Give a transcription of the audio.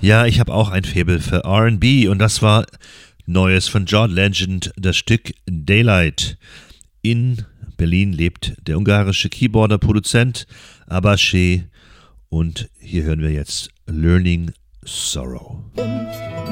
Ja, ich habe auch ein Faible für R&B und das war Neues von John Legend, das Stück Daylight. In Berlin lebt der ungarische Keyboarder, Produzent Abache und hier hören wir jetzt Learning Sorrow.